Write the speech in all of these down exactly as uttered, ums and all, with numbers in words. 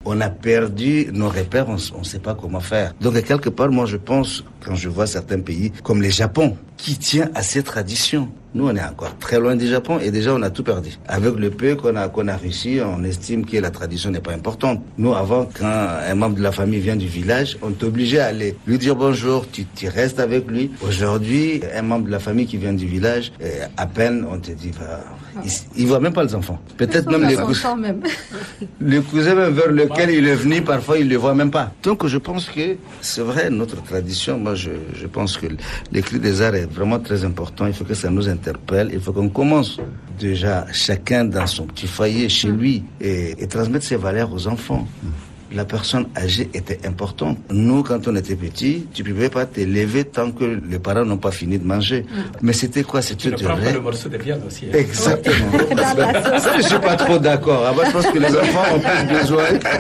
on a perdu nos repères, on ne sait pas comment faire. Donc quelque part, moi je pense, quand je vois certains pays comme le Japon, qui tient à ses traditions. Nous, on est encore très loin du Japon et déjà on a tout perdu. Avec le peu qu'on a, qu'on a réussi, on estime que la tradition n'est pas importante. Nous, avant, quand un membre de la famille vient du village, on t'obligeait à aller lui dire bonjour, tu, tu restes avec lui. Aujourd'hui, un membre de la famille qui vient du village, à peine on te dit, bah, il ne voit même pas les enfants. Peut-être même les cousins. Même. Les cousins même vers lequel il est venu, parfois il ne les voit même pas. Donc je pense que c'est vrai, notre tradition, moi je, je pense que l'écrit des arts est vraiment très important. Il faut que ça nous interpelle. Il faut qu'on commence déjà chacun dans son petit foyer, chez lui, et, et transmettre ses valeurs aux enfants. La personne âgée était importante. Nous, quand on était petits, tu ne pouvais pas te lever tant que les parents n'ont pas fini de manger. Mm. Mais c'était quoi? C'était tu ne prends pas le morceau de viande aussi. Hein. Exactement. Ça, je ne suis pas trop d'accord. Alors, je pense que les enfants ont plus besoin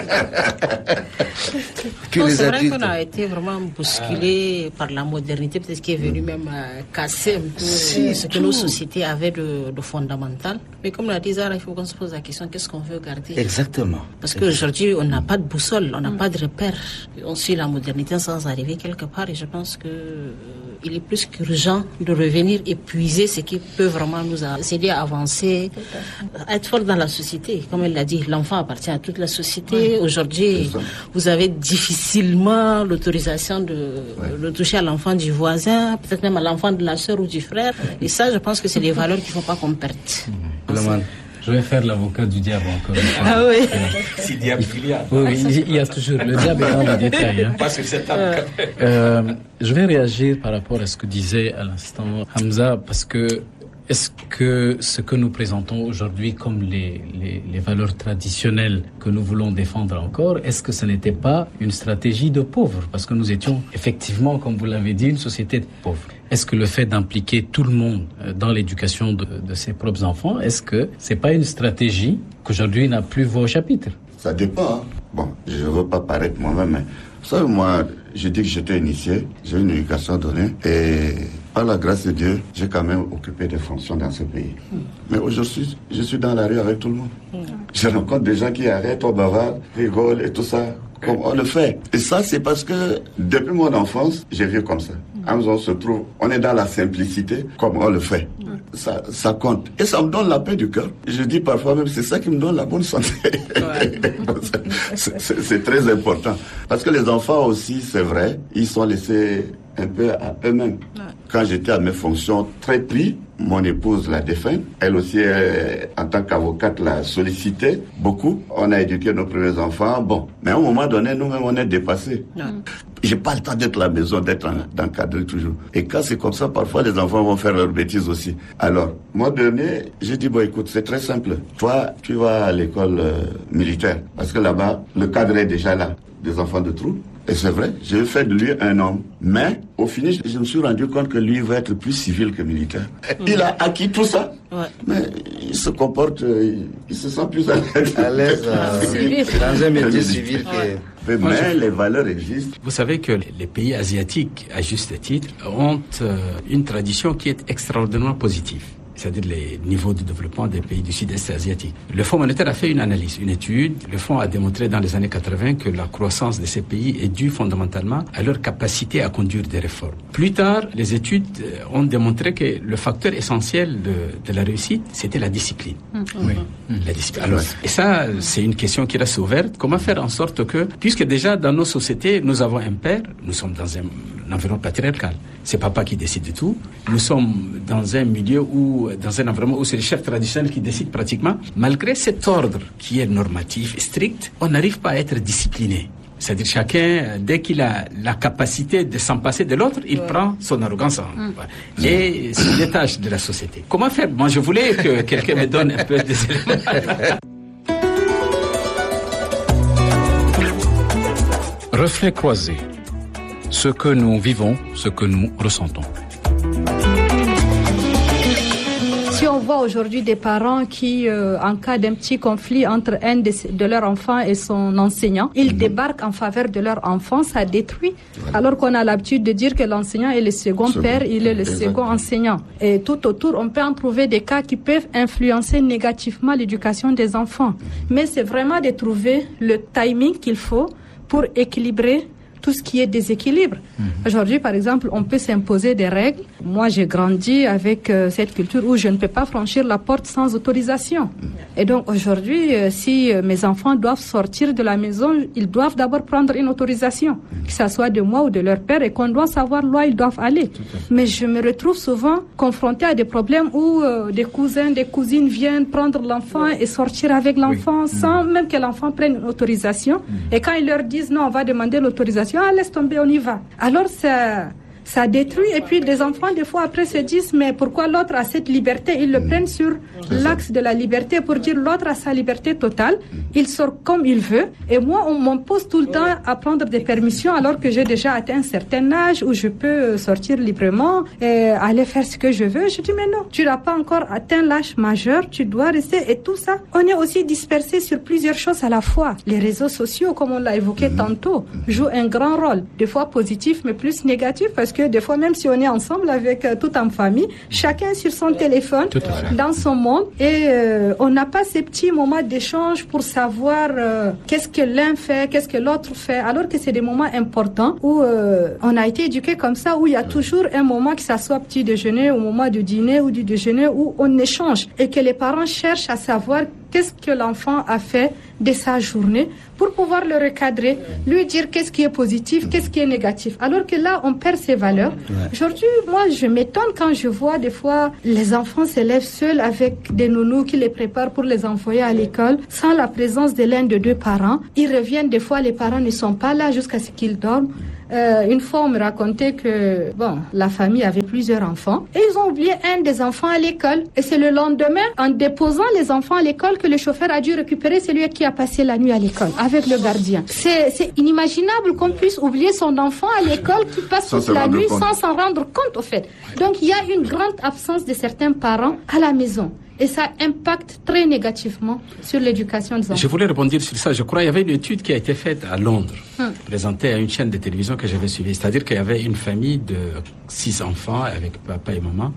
que non, les c'est adultes. C'est vrai qu'on a été vraiment bousculé ah. par la modernité, peut-être qui est venue mm. même euh, casser un peu si, ce que tout. Nos sociétés avaient de, de fondamental. Mais comme l'a dit Zara, il faut qu'on se pose la question, qu'est-ce qu'on veut garder? Exactement. Parce qu'aujourd'hui, on n'a pas de boussole, on n'a mm. pas de repère. On suit la modernité sans arriver quelque part et je pense que euh, il est plus qu'urgent de revenir épuiser ce qui peut vraiment nous aider à avancer, à être fort dans la société. Comme elle l'a dit, l'enfant appartient à toute la société. Ouais. Aujourd'hui, vous avez difficilement l'autorisation de, ouais. de toucher à l'enfant du voisin, peut-être même à l'enfant de la sœur ou du frère. Ouais. Et ça, je pense que c'est des valeurs qu'il ne faut pas qu'on perde. Mmh. Je vais faire l'avocat du diable encore une fois. Ah oui. Si diable il y a. Oui, oui, il y a toujours. Le diable est dans les détails. Hein. Pas sur cette table. Euh, je vais réagir par rapport à ce que disait à l'instant Hamza, parce que est-ce que ce que nous présentons aujourd'hui comme les, les, les valeurs traditionnelles que nous voulons défendre encore, est-ce que ce n'était pas une stratégie de pauvres? Parce que nous étions effectivement, comme vous l'avez dit, une société de pauvres. Est-ce que le fait d'impliquer tout le monde dans l'éducation de, de ses propres enfants, est-ce que c'est pas une stratégie qu'aujourd'hui n'a plus voix au chapitre? Ça dépend. Hein. Bon, je ne veux pas paraître moi-même, mais vous savez, moi, je dis que j'étais initié, j'ai une éducation donnée et par la grâce de Dieu, j'ai quand même occupé des fonctions dans ce pays. Mm. Mais aujourd'hui, je suis dans la rue avec tout le monde. Mm. Je rencontre des gens qui arrêtent, on bavard, rigolent et tout ça, comme on le fait. Et ça, c'est parce que depuis mon enfance, j'ai vu comme ça. Mm. On se trouve, on est dans la simplicité, comme on le fait. Mm. Ça, ça compte. Et ça me donne la paix du cœur. Je dis parfois même, c'est ça qui me donne la bonne santé. Ouais. c'est, c'est, c'est très important. Parce que les enfants aussi, c'est vrai, ils sont laissés un peu à eux-mêmes. Ouais. Quand j'étais à mes fonctions très pris, mon épouse l'a défunt. Elle aussi, elle, en tant qu'avocate, l'a sollicité beaucoup. On a éduqué nos premiers enfants. Bon, mais à un moment donné, nous-mêmes, on est dépassés. Ouais. J'ai pas le temps d'être à la maison, d'être en, encadré toujours. Et quand c'est comme ça, parfois, les enfants vont faire leurs bêtises aussi. Alors, moi, dernier, j'ai dit, bon, écoute, c'est très simple. Toi, tu vas à l'école euh, militaire. Parce que là-bas, le cadre est déjà là. Des enfants de trou. Et c'est vrai, j'ai fait de lui un homme. Mais, au finish, je me suis rendu compte que lui va être plus civil que militaire. Mmh. Il a acquis tout ça. Ouais. Mais il se comporte, il, il se sent plus à l'aise. À l'aise euh, dans un métier civil. Ouais. Que... Mais je... les valeurs existent. Vous savez que les pays asiatiques, à juste titre, ont euh, une tradition qui est extraordinairement positive. C'est-à-dire les niveaux de développement des pays du sud-est asiatique. Le Fonds monétaire a fait une analyse, une étude. Le Fonds a démontré dans les années quatre-vingts que la croissance de ces pays est due fondamentalement à leur capacité à conduire des réformes. Plus tard, les études ont démontré que le facteur essentiel de, de la réussite, c'était la discipline. Mmh. Oui, mmh. la discipline. Alors, et ça, c'est une question qui reste ouverte. Comment faire en sorte que, puisque déjà dans nos sociétés, nous avons un père, nous sommes dans un, un environnement patriarcal. C'est papa qui décide de tout. Nous sommes dans un milieu où, dans un environnement où c'est les chefs traditionnels qui décident pratiquement. Malgré cet ordre qui est normatif et strict, on n'arrive pas à être discipliné. C'est-à-dire chacun, dès qu'il a la capacité de s'en passer de l'autre, il ouais. prend son arrogance en, mmh. et se détache de la société. Comment faire? Moi, je voulais que quelqu'un me donne un peu des éléments. Reflet croisé. Ce que nous vivons, ce que nous ressentons. Si on voit aujourd'hui des parents qui, euh, en cas d'un petit conflit entre un de, de leurs enfants et son enseignant, ils mmh. débarquent en faveur de leur enfant, ça détruit. Voilà. Alors qu'on a l'habitude de dire que l'enseignant est le second second. père, il est le Exactement. second enseignant. Et tout autour, on peut en trouver des cas qui peuvent influencer négativement l'éducation des enfants. Mais c'est vraiment de trouver le timing qu'il faut pour équilibrer tout ce qui est déséquilibre. Mmh. Aujourd'hui, par exemple, on peut s'imposer des règles. Moi, j'ai grandi avec euh, cette culture où je ne peux pas franchir la porte sans autorisation. Mmh. Et donc, aujourd'hui, euh, si euh, mes enfants doivent sortir de la maison, ils doivent d'abord prendre une autorisation, mmh. que ça soit de moi ou de leur père, et qu'on doit savoir là où ils doivent aller. Mais je me retrouve souvent confrontée à des problèmes où euh, des cousins, des cousines viennent prendre l'enfant oui. et sortir avec l'enfant oui. sans mmh. même que l'enfant prenne une autorisation. Mmh. Et quand ils leur disent non, on va demander l'autorisation, ah, laisse tomber, on y va. Alors, ça, ça détruit. Et puis, des enfants, des fois, après, se disent, mais pourquoi l'autre a cette liberté? Ils le mmh. prennent sur l'axe de la liberté pour dire l'autre a sa liberté totale. Il sort comme il veut. Et moi, on m'impose tout le temps à prendre des permissions alors que j'ai déjà atteint un certain âge où je peux sortir librement et aller faire ce que je veux. Je dis, mais non, tu n'as pas encore atteint l'âge majeur, tu dois rester. Et tout ça, on est aussi dispersé sur plusieurs choses à la fois. Les réseaux sociaux, comme on l'a évoqué mmh. tantôt, jouent un grand rôle. Des fois positif, mais plus négatif, parce que des fois, même si on est ensemble avec euh, tout en famille, chacun sur son téléphone, dans son monde, et euh, on n'a pas ces petits moments d'échange pour savoir euh, qu'est-ce que l'un fait, qu'est-ce que l'autre fait, alors que c'est des moments importants où euh, on a été éduqué comme ça, où il y a toujours un moment, que ça soit petit déjeuner, au moment du dîner ou du déjeuner, où on échange, et que les parents cherchent à savoir qu'est-ce que l'enfant a fait de sa journée pour pouvoir le recadrer, lui dire qu'est-ce qui est positif, qu'est-ce qui est négatif. Alors que là, on perd ses valeurs. Ouais. Aujourd'hui, moi, je m'étonne quand je vois des fois les enfants s'élèvent seuls avec des nounous qui les préparent pour les envoyer à l'école, sans la présence de l'un de deux parents. Ils reviennent, des fois, les parents ne sont pas là jusqu'à ce qu'ils dorment. Euh, une fois, on me racontait que bon, la famille avait plusieurs enfants et ils ont oublié un des enfants à l'école. Et c'est le lendemain, en déposant les enfants à l'école, que le chauffeur a dû récupérer celui qui a passé la nuit à l'école avec le gardien. C'est, c'est inimaginable qu'on puisse oublier son enfant à l'école qui passe toute la nuit sans s'en rendre compte, au fait. Donc, il y a une grande absence de certains parents à la maison. Et ça impacte très négativement sur l'éducation des enfants. Je voulais rebondir sur ça. Je crois qu'il y avait une étude qui a été faite à Londres, hum. présentée à une chaîne de télévision que j'avais suivie. C'est-à-dire qu'il y avait une famille de six enfants avec papa et maman.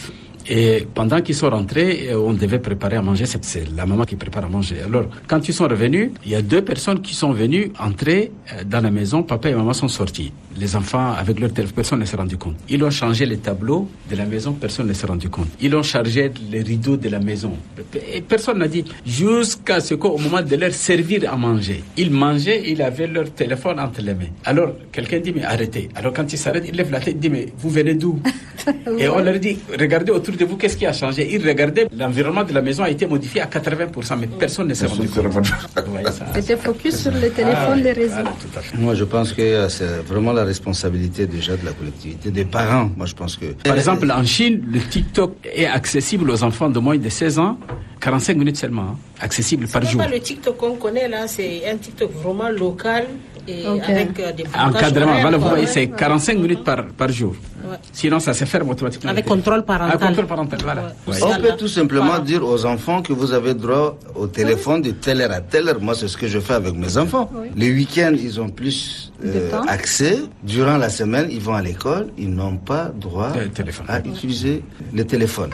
Et pendant qu'ils sont rentrés, on devait préparer à manger. C'est, c'est la maman qui prépare à manger. Alors, quand ils sont revenus, il y a deux personnes qui sont venues entrer dans la maison. Papa et maman sont sortis. Les enfants, avec leur téléphone, personne ne s'est rendu compte. Ils ont changé les tableaux de la maison, personne ne s'est rendu compte. Ils ont chargé les rideaux de la maison. Et personne n'a dit, jusqu'à ce qu'au moment de leur servir à manger, ils mangeaient, ils avaient leur téléphone entre les mains. Alors, quelqu'un dit, mais arrêtez. Alors, quand ils s'arrêtent, ils lèvent la tête, ils disent, mais vous venez d'où? Et on leur dit, regardez autour de vous, qu'est-ce qui a changé? Ils regardaient, l'environnement de la maison a été modifié à quatre-vingts pour cent, mais personne ne s'est rendu compte. C'était focus sur le téléphone, ah, les réseaux. Ah, tout à fait. Moi, je pense que c'est vraiment la responsabilité déjà de la collectivité, des parents. Moi, je pense que... Par exemple, en Chine, le TikTok est accessible aux enfants de moins de seize ans, quarante-cinq minutes seulement, hein, accessible c'est par jour. C'est pas le TikTok qu'on connaît là, c'est un TikTok vraiment local et okay. avec euh, des encadrement. Voilà, vous voyez, c'est quarante-cinq minutes par, par jour. Ouais. Sinon, ça se ferme automatiquement. Avec contrôle parental. Avec contrôle parental, voilà. Ouais. On peut tout simplement Par... dire aux enfants que vous avez droit au téléphone oui. de telle heure à telle heure. Moi, c'est ce que je fais avec mes enfants. Oui. Les week-ends, ils ont plus euh, accès. Durant la semaine, ils vont à l'école. Ils n'ont pas droit à utiliser le téléphone.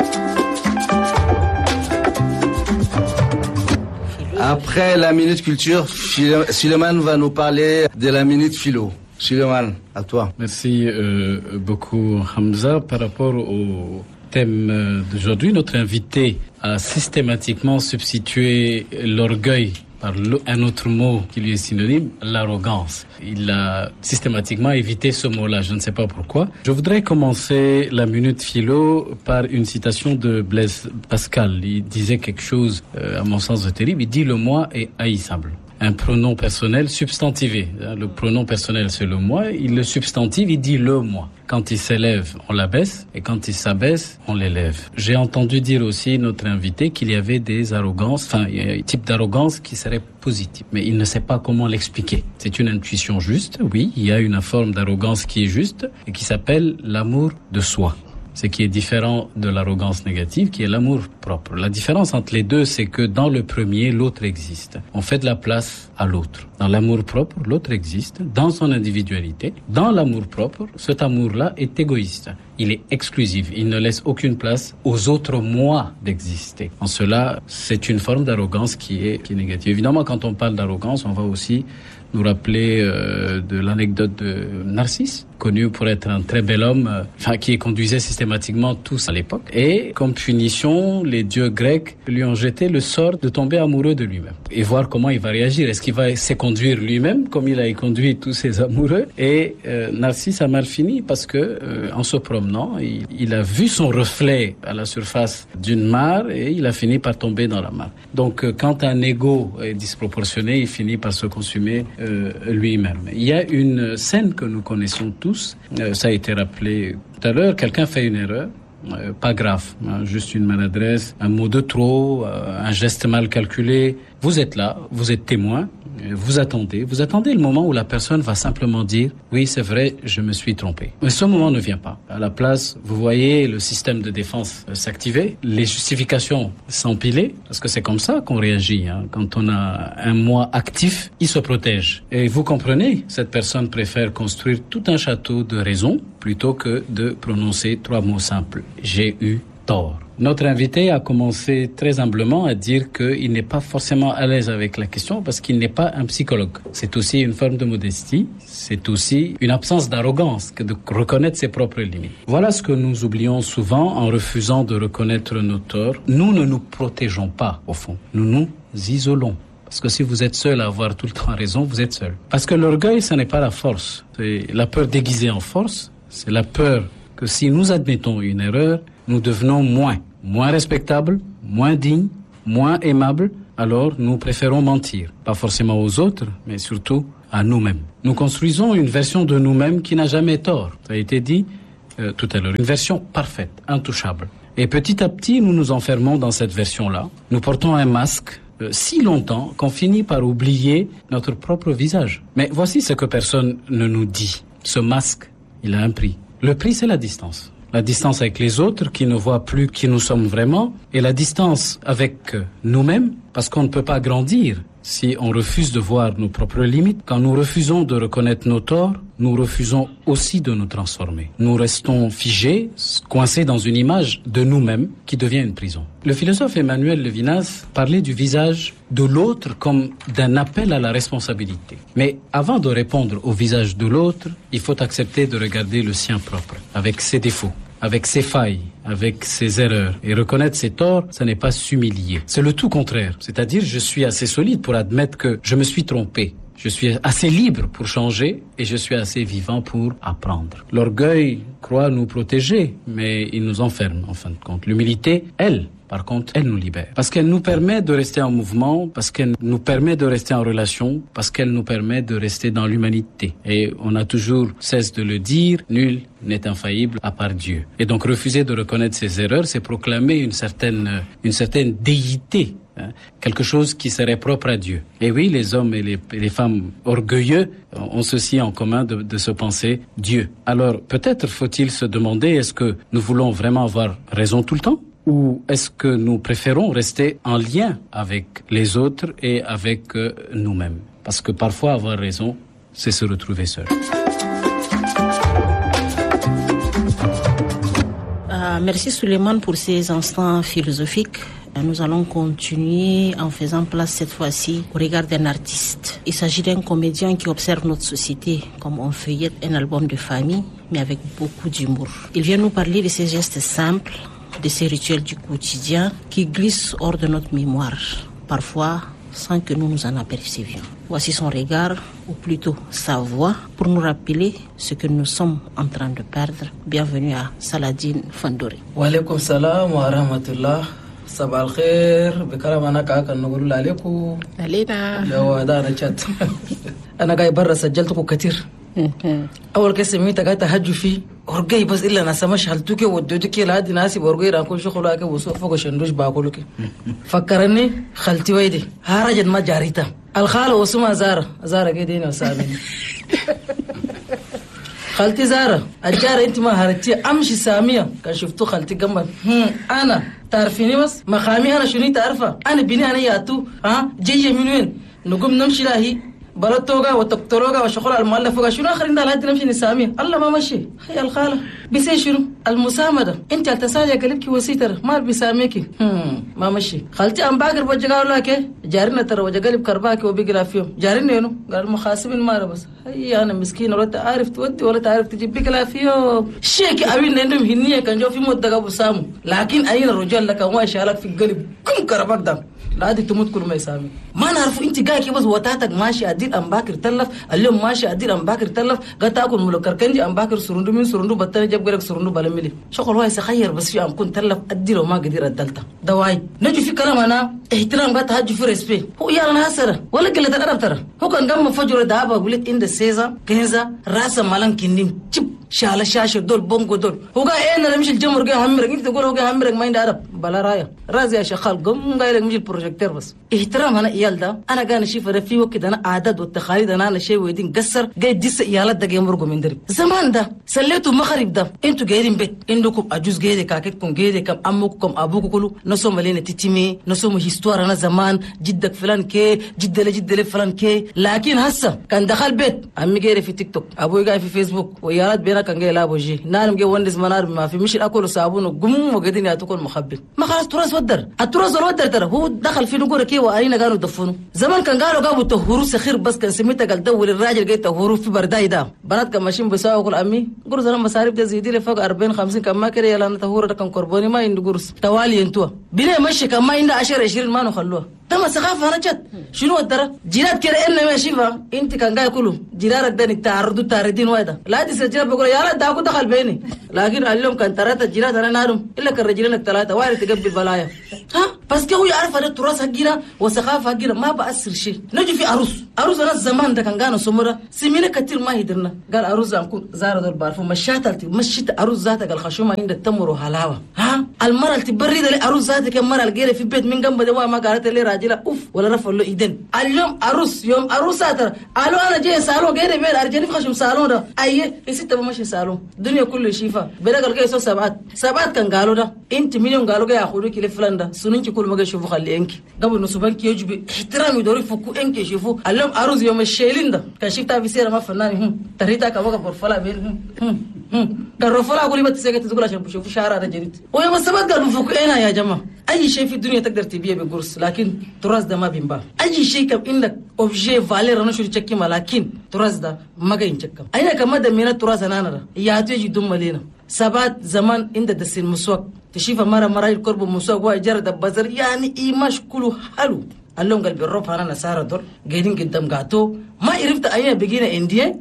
Après la Minute Culture, Suleiman va nous parler de la Minute Philo. Suleiman, à toi. Merci euh, beaucoup, Hamza. Par rapport au thème d'aujourd'hui, notre invité a systématiquement substitué l'orgueil par un autre mot qui lui est synonyme, l'arrogance. Il a systématiquement évité ce mot-là, je ne sais pas pourquoi. Je voudrais commencer la Minute Philo par une citation de Blaise Pascal. Il disait quelque chose, euh, à mon sens, de terrible. Il dit « Le moi est haïssable ». Un pronom personnel substantivé. Le pronom personnel, c'est le moi. Il le substantive, il dit le moi. Quand il s'élève, on l'abaisse. Et quand il s'abaisse, on l'élève. J'ai entendu dire aussi, notre invité, qu'il y avait des arrogances, enfin, il y a un type d'arrogance qui serait positive. Mais il ne sait pas comment l'expliquer. C'est une intuition juste, oui. Il y a une forme d'arrogance qui est juste et qui s'appelle l'amour de soi. ce qui est différent de l'arrogance négative, qui est l'amour propre. La différence entre les deux, c'est que dans le premier, l'autre existe. On fait de la place à l'autre. Dans l'amour propre, l'autre existe, dans son individualité. Dans l'amour propre, cet amour-là est égoïste. Il est exclusif. Il ne laisse aucune place aux autres moi d'exister. En cela, c'est une forme d'arrogance qui est, qui est négative. Évidemment, quand on parle d'arrogance, on va aussi nous rappeler euh, de l'anecdote de Narcisse, connu pour être un très bel homme, euh, enfin qui conduisait systématiquement tous à l'époque. Et comme punition, les dieux grecs lui ont jeté le sort de tomber amoureux de lui-même et voir comment il va réagir. Est-ce qu'il va se conduire lui-même comme il a conduit tous ses amoureux? Et euh, Narcisse a mal fini parce que euh, en se promenant, il, il a vu son reflet à la surface d'une mare et il a fini par tomber dans la mare. Donc euh, quand un ego est disproportionné, il finit par se consumer Euh, lui-même. Il y a une scène que nous connaissons tous, euh, ça a été rappelé tout à l'heure, quelqu'un fait une erreur, euh, pas grave, hein, juste une maladresse, un mot de trop, euh, un geste mal calculé. Vous êtes là, vous êtes témoin, vous attendez, vous attendez le moment où la personne va simplement dire « Oui, c'est vrai, je me suis trompé ». Mais ce moment ne vient pas. À la place, vous voyez le système de défense s'activer, les justifications s'empiler, parce que c'est comme ça qu'on réagit. Hein. Quand on a un moi actif, il se protège. Et vous comprenez, cette personne préfère construire tout un château de raison plutôt que de prononcer trois mots simples. « J'ai eu tort ». Notre invité a commencé très humblement à dire qu'il n'est pas forcément à l'aise avec la question parce qu'il n'est pas un psychologue. C'est aussi une forme de modestie, c'est aussi une absence d'arrogance que de reconnaître ses propres limites. Voilà ce que nous oublions souvent en refusant de reconnaître nos torts. Nous ne nous protégeons pas, au fond. Nous nous isolons. Parce que si vous êtes seul à avoir tout le temps raison, vous êtes seul. Parce que l'orgueil, ce n'est pas la force. C'est la peur déguisée en force. C'est la peur que si nous admettons une erreur, nous devenons moins, moins respectables, moins dignes, moins aimables, alors nous préférons mentir. Pas forcément aux autres, mais surtout à nous-mêmes. Nous construisons une version de nous-mêmes qui n'a jamais tort. Ça a été dit euh, tout à l'heure. Une version parfaite, intouchable. Et petit à petit, nous nous enfermons dans cette version-là. Nous portons un masque euh, si longtemps qu'on finit par oublier notre propre visage. Mais voici ce que personne ne nous dit. Ce masque, il a un prix. Le prix, c'est la distance. La distance avec les autres qui ne voient plus qui nous sommes vraiment et la distance avec nous-mêmes parce qu'on ne peut pas grandir si on refuse de voir nos propres limites. Quand nous refusons de reconnaître nos torts, nous refusons aussi de nous transformer. Nous restons figés, coincés dans une image de nous-mêmes qui devient une prison. Le philosophe Emmanuel Levinas parlait du visage de l'autre comme d'un appel à la responsabilité. Mais avant de répondre au visage de l'autre, il faut accepter de regarder le sien propre, avec ses défauts, avec ses failles, avec ses erreurs. Et reconnaître ses torts, ça n'est pas s'humilier. C'est le tout contraire. C'est-à-dire, je suis assez solide pour admettre que je me suis trompé. Je suis assez libre pour changer et je suis assez vivant pour apprendre. L'orgueil croit nous protéger, mais il nous enferme en fin de compte. L'humilité, elle, par contre, elle nous libère. Parce qu'elle nous permet de rester en mouvement, parce qu'elle nous permet de rester en relation, parce qu'elle nous permet de rester dans l'humanité. Et on a toujours cesse de le dire, nul n'est infaillible à part Dieu. Et donc refuser de reconnaître ses erreurs, c'est proclamer une certaine, une certaine déité. Hein, quelque chose qui serait propre à Dieu. Et oui, les hommes et les, et les femmes orgueilleux ont ceci en commun de, de se penser Dieu. Alors, peut-être faut-il se demander, est-ce que nous voulons vraiment avoir raison tout le temps? Ou est-ce que nous préférons rester en lien avec les autres et avec euh, nous-mêmes? Parce que parfois, avoir raison, c'est se retrouver seul. Euh, merci Suleiman pour ces instants philosophiques. Nous allons continuer en faisant place cette fois-ci au regard d'un artiste. Il s'agit d'un comédien qui observe notre société comme on feuillette un album de famille, mais avec beaucoup d'humour. Il vient nous parler de ces gestes simples, de ces rituels du quotidien qui glissent hors de notre mémoire, parfois sans que nous nous en apercevions. Voici son regard, ou plutôt sa voix, pour nous rappeler ce que nous sommes en train de perdre. Bienvenue à Saladin Fandori. Wa alaykum salam wa rahmatullah. صباح الخير بكرم انا كاكا نقول عليكم علينا لو ده انا شات انا جاي برا سجلتكم كتير اول كيس ميتا جاي تهجوا فيه ورجاي بس الا انا سمش حلتوكي ودودكي لهادي ناسي ورجاي راكل شغل اكل وسوفك شندوش باكلك فكرني خالتي ويدي هارجت ما جاريتا الخاله وسما زاره زاره كده هنا وسامين خالتي زارة الجارة انت ما هرتي امشي سامية كان شفتو خالتي قمر انا تعرفيني بس مخامي انا شنو تعرفها انا بني انا ياتو ها جايه من وين نقوم نمشي لاهي بلطوغا وتقتروغا وشغل المؤلفوغا شنو اخرين ده لحد نمشي نسامي الله ما مشي هي الخاله بيسي شنو المسامده انت التسالي قلبك وسيتر ما بيساميكي ما مشي خالتي ام باقر بوجا لك جارنا ترى وجا قلب كرباكي وبيقلا فيهم جارنا انه قال محاسبين ما بس هي انا مسكين ولا تعرف تودي ولا تعرف تجيب بيقلا فيهم شيك ابين عندهم هنيه كان جو في مدة ابو سامو لكن اين الرجال لك ما شالك في القلب كم كرباك ده لا دي تموت كل ما يسامي ما نعرف انت قاعد بس وتاتك ماشي ادير ام باكر تلف اليوم ماشي ادير ام باكر تلف قال تاكل ملوكر كنجي ام باكر سرندو من سرندو بطل جاب غيرك سرندو بلملي شغل واي سخير بس في ام كنت تلف ادير وما قدير الدلتا دواي نجي في كلام انا احترام قال تهج في ريسبي هو يا انا هسره ولا قله الادب ترى هو كان قام فجر دابا قلت ان سيزا كنزا راس مالن كنين تشب شاله شاشه دول بونغو دول هو قال انا نمشي الجمر قال همرك انت تقول هو قال همرك ما عنده ادب بلا رايه رازي يا شخال قم قايل لك مشي البروجيكتور بس احترام انا ايال ده انا قاعد اشوف في وقت انا عادات والتقاليد انا انا شيء ويدين قصر قاعد ديس ايالات ده يمرقوا من درب زمان ده سليتوا مغرب ده انتوا قاعدين بيت عندكم اجوز قاعد كاكتكم قاعد كم امكم ابوكم كله نسو ملينا تتيمي نسو هيستوار انا زمان جدك فلان كي جد لجد فلان كي لكن هسه كان دخل بيت امي قاعد في تيك توك ابوي قاعد في فيسبوك ويالات بينا كان قاعد لابو جي نانم قاعد وندس منار ما في مش اكل صابون وقم وقاعدين ياتوكم مخبل ما خلاص تراث ودر التراث الودر ترى هو دخل في نقول كي وارينا قالوا دفنوا زمان كان قالوا قابوا تهوروا سخير بس كان سميتها قال دول الراجل قاعد تهوروا في برداي ده بنات كان ماشيين بيساووا كل امي قرص انا مصاريف ده زيدي لي فوق أربعين خمسين كان ما كده يلا انا تهور ده كان قرباني ما عندي قرص توالي انتوا بلا مشي كان ما عنده عشرة عشرين ما نخلوها تما ثقافه انا جت شنو الدرا جيرات كده ان ما شيفا انت كان قاعد كله جيرارك ده تعرضوا تاردين وايدا لا دي سجل بقول يا لا ده دخل بيني لكن اليوم كان ثلاثه جيرات انا نارم الا كان رجلينك ثلاثه واحد تقبل بلايا ها بس كده هو يعرف هذا التراث حقنا وثقافه حقنا ما بأثر شيء نجي في عروس عروس انا زمان ده كان قانا سمره سمينا كثير ما يدرنا قال عروس انكم زار دول بعرفوا مشاتلتي مشيت عروس ذاتها قال خشومه عند التمر وحلاوه ها المراه اللي تبرد لي عروس ذاتك المراه اللي في بيت من جنب ده ما قالت لي راجله اوف ولا رفع له ايدين اليوم عروس يوم عروسات قالوا انا جاي سالون غير بيت ارجعني في خشم سالون ده اي ست ماشي سالون الدنيا كله شيفا بدا قال جاي سو سبعات سبعات كان قالوا ده انت مليون قالوا جاي ياخذوك لفلان ده سننك كل ما يشوفوا خلي انك قبل نصبانك يجب احترام يدوري فكوا انك يشوفوا اليوم عروس يوم الشيلين ده كان شفتها في سيره ما فنان تريتا كما برفلا بين قال رفلا اقول لي بتسكت تقول عشان بشوفوا شعر هذا جديد ويوم السبت قالوا فكوا هنا يا جماعه اي شيء في الدنيا تقدر تبيعه بقرص لكن تراث ده ما بينباع اي شيء كم عندك اوبجي فالير انا شو تشكي لكن تراث ده ما جاي نشكم اين كما ده من التراث انا انا يا تيجي دم لينا سبات زمان عند دس المسواك تشوف مره مره القرب مسواك واجر دبزر يعني ايماش كله حلو اللون قلب الروف انا نساره دول قاعدين قدام قاتو ما عرفت اين بقينا انديه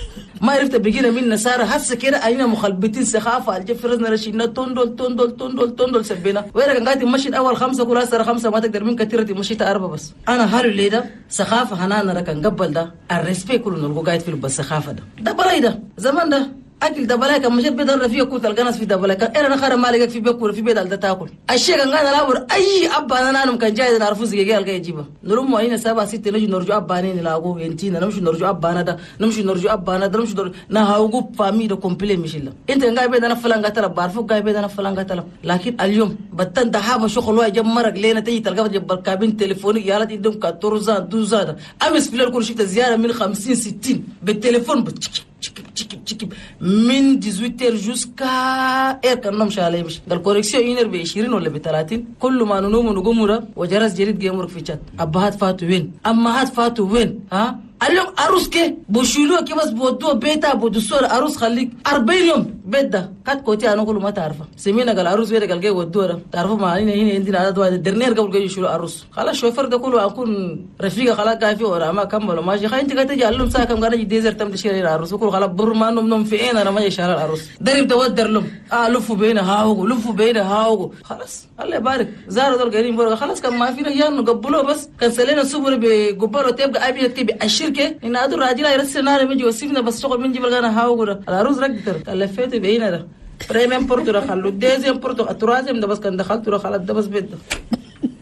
ما عرفت بقينا من نساره هسه كده اين مخلبتين سخافه الجفرنا رشينا توندول توندول توندول توندول سبينا وين كان قاعد مشيت اول خمسه كل اسره خمسه ما تقدر من كثيرتي مشيت اربعه بس انا هارو ليدا سخافه هنانا كان قبل ده الريسبي كله نلقوا قاعد في بس سخافه ده ده بلاي ده زمان ده اكل دبلاك مشيت بدر فيه كوت القناص في دبلاك انا نخر مالك في بيكور في بيت ده تاكل الشيء كان قاعد لابور اي ابا انا كان جاي نعرفوا زي قال جاي يجيبها نلوم وين سبعة ستة نجي نرجع ابانين نلاقوا ينتينا نمشي نرجع ابانا ده نمشي نرجع ابانا ده نمشي نهاوغو فامي ده كومبلي مشيلا انت قاعد بيت انا فلان قتل بعرفوا قاعد بيت انا فلان قتل لكن اليوم بتن دحابه شغل واحد جاب مرق لينا تيجي تلقى جاب كابين تليفوني يا ولد يدهم كاتورزا دوزا امس في الكل شفت زياره من خمسين ستين بالتليفون بتشكي تشكي تشكي من ثمانية عشر جوسكا اير كان نمشي عليه مش قال كوريكسيون ينر ب عشرين ولا ب ثلاثين كل ما ننوم ونقوم وجرس جريد جيمورك في شات ابهات فاتوا وين امهات فاتوا وين ها اليوم عروس كي بوشيلو كي بس بودو بيتا بودسور عروس خليك أربعين يوم بيت ده كات كوتي انا كل ما تعرفه سمينا قال عروس وين قال جاي ودوره تعرفوا ما هنا هنا عندنا عدد واحد درنير قبل جاي يشيلوا عروس خلاص شوفر ده كله اكون رفيقه خلاص قاعد في ورا ما كملوا ماشي خلي انت قاعد تجي علم ساعه كم قاعد ديزر تم تشيل العروس كل خلاص برما نم نم في انا ما يشال العروس درب تودر لهم اه لفوا بينا هاو لفوا بينا هاو خلاص الله يبارك زاروا دول قاعدين برا خلاص كان ما فينا يان نقبلوه بس كان سلينا صبر بقبلوا تبقى ابي تبي الشركه ان ادر راجل يرسل نار بيجي وسيفنا بس شغل من جبل غانا هاوغورا العروس رقدر كلفت بينا ده بريمين بورتو خلو ديزيم بورتو الترازم ده بس كان دخلت له خلاص ده بس بيت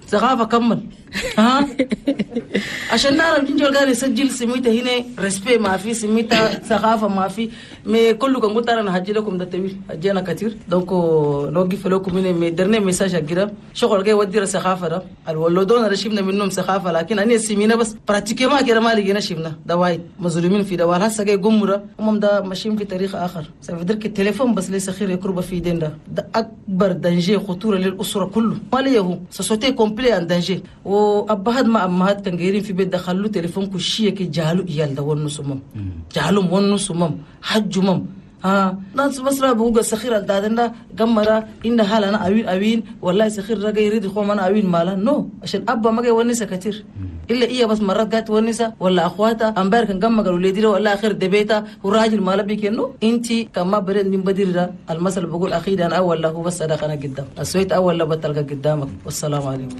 ثقافة كمل ها عشان نعرف جنجل قال يسجل سميته هنا ريسبي ما في سميته ثقافة ما في مي كله كان قلت أنا هجي لكم ده طويل هجينا كتير دونك نوقف لكم هنا مي درنا مساج أجرا شغل جاي ودي الثقافة ده الولدون رشيبنا منهم ثقافة لكن أنا سمينا بس براتيكي ما كده ما لقينا شفنا ده وايد مظلومين في ده وهسه جاي قمرة هم ده ماشيين في تاريخ آخر سيفدرك التليفون بس ليس خير يقرب في دين ده ده أكبر دنجي خطورة للأسرة كله ما ليه سوسيتي كومبلي عن دنجي وأبهات ما أمهات كان جايين في بيت دخلوا تليفون كشية كي جهلوا إيال ده ونص مم جهلوا ونص مم حج مم ها ناس بس را بوجا سخير الدادنا جمرة إن حالنا أوين أوين والله سخير رجع يريد يخون أنا أوين مالا نو عشان أبا ما جاي ونسا كتير إلا إيه بس مرات جات ونسا ولا أخواتها أمبار كان جمع قالوا ليدي ولا آخر دبيتا وراجل مالا بيكنو أنتي كما برد من بدير المثل بقول أخيد أنا أول له بس أنا قدام السويت أول له بتلقى قدامك والسلام عليكم.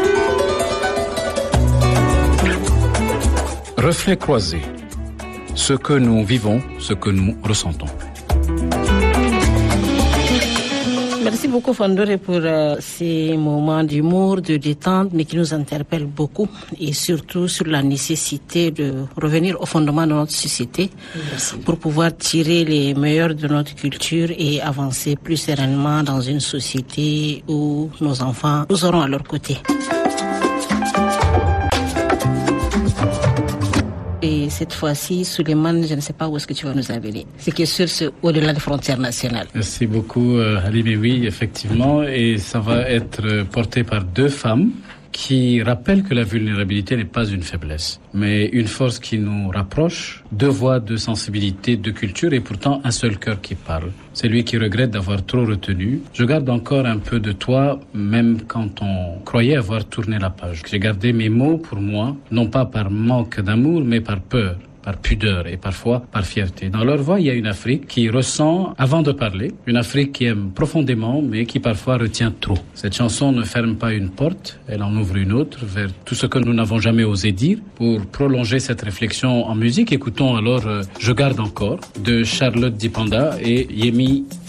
Reflets croisés, ce que nous vivons, ce que nous ressentons. Merci beaucoup Fandore pour euh, ces moments d'humour, de détente, mais qui nous interpellent beaucoup et surtout sur la nécessité de revenir au fondement de notre société. Merci. Pour pouvoir tirer les meilleurs de notre culture et avancer plus sereinement dans une société où nos enfants nous auront à leur côté. Et cette fois-ci, Suleiman, je ne sais pas où est-ce que tu vas nous amener. C'est que sur ce, au-delà des frontières nationales. Merci beaucoup, Halimi. Oui, effectivement. Et ça va être porté par deux femmes qui rappellent que la vulnérabilité n'est pas une faiblesse, mais une force qui nous rapproche, deux voix, deux sensibilités, deux cultures et pourtant un seul cœur qui parle. C'est lui qui regrette d'avoir trop retenu. Je garde encore un peu de toi, même quand on croyait avoir tourné la page. J'ai gardé mes mots pour moi, non pas par manque d'amour, mais par peur, par pudeur et parfois par fierté. Dans leur voix, il y a une Afrique qui ressent avant de parler, une Afrique qui aime profondément, mais qui parfois retient trop. Cette chanson ne ferme pas une porte, elle en ouvre une autre vers tout ce que nous n'avons jamais osé dire. Pour prolonger cette réflexion en musique, écoutons alors euh, Je garde encore de Charlotte Dipanda et Yemi